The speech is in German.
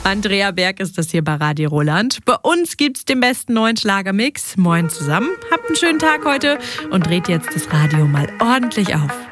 Andrea Berg ist das hier bei Radio Roland. Bei uns gibt's den besten neuen Schlagermix. Moin zusammen, habt einen schönen Tag heute und dreht jetzt das Radio mal ordentlich auf.